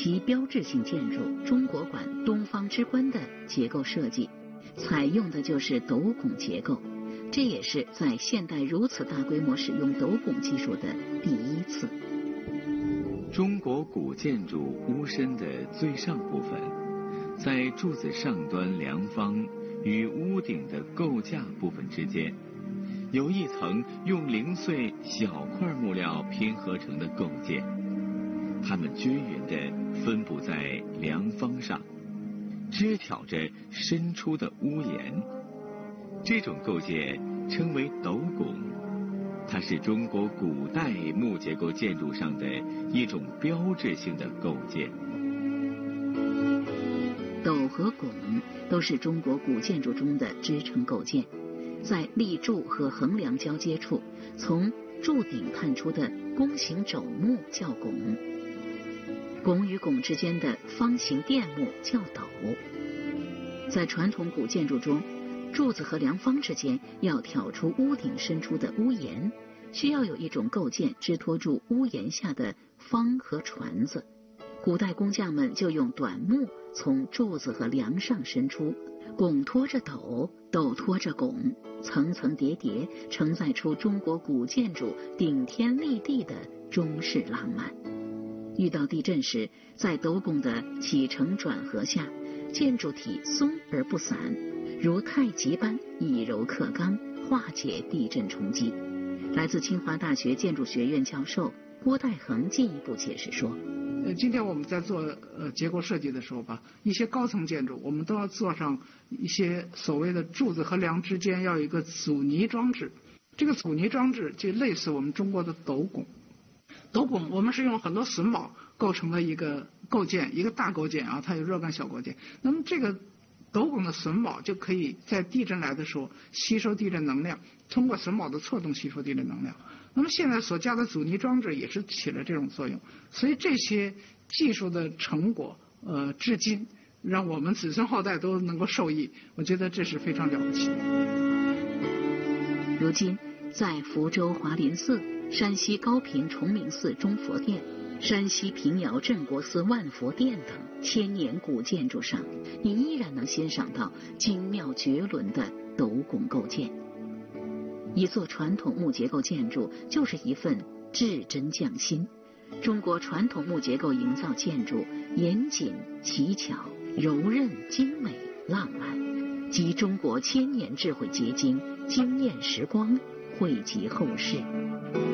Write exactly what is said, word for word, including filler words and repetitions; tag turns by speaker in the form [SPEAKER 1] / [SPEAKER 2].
[SPEAKER 1] 其标志性建筑中国馆东方之冠的结构设计，采用的就是斗拱结构，这也是在现代如此大规模使用斗拱技术的第一次。
[SPEAKER 2] 中国古建筑屋身的最上部分，在柱子上端梁方与屋顶的构架部分之间，有一层用零碎小块木料拼合成的构件，它们均匀地分布在梁方上，支挑着伸出的屋檐。这种构件称为斗拱，它是中国古代木结构建筑上的一种标志性的构件。
[SPEAKER 1] 斗和拱都是中国古建筑中的支撑构件，在立柱和横梁交接处，从柱顶探出的弓形肘木叫拱，拱与拱之间的方形垫木叫斗。在传统古建筑中，柱子和梁方之间要挑出屋顶伸出的屋檐，需要有一种构件支托住屋檐下的方和椽子。古代工匠们就用短木从柱子和梁上伸出，拱托着斗，斗托着拱，层层叠叠，承载出中国古建筑顶天立地的中式浪漫。遇到地震时，在斗拱的起承转合下，建筑体松而不散，如太极般以柔克刚，化解地震冲击。来自清华大学建筑学院教授郭代恒进一步解释说，
[SPEAKER 3] 呃，今天我们在做呃结构设计的时候吧，一些高层建筑我们都要做上一些所谓的柱子和梁之间要有一个阻尼装置。这个阻尼装置就类似我们中国的斗拱。斗拱我们是用很多榫卯构成了一个构件，一个大构件啊，它有若干小构件。那么这个斗拱的榫卯就可以在地震来的时候吸收地震能量，通过榫卯的错动吸收地震能量。那么现在所加的阻尼装置也是起了这种作用，所以这些技术的成果，呃，至今让我们子孙后代都能够受益，我觉得这是非常了不起的。
[SPEAKER 1] 如今，在福州华林寺、山西高平崇明寺中佛殿、山西平遥镇国寺万佛殿等千年古建筑上，你依然能欣赏到精妙绝伦的斗拱构件。一座传统木结构建筑就是一份至真匠心。中国传统木结构营造建筑严谨、奇巧、柔韧、精美、浪漫，集中国千年智慧结晶，惊艳时光，惠及后世。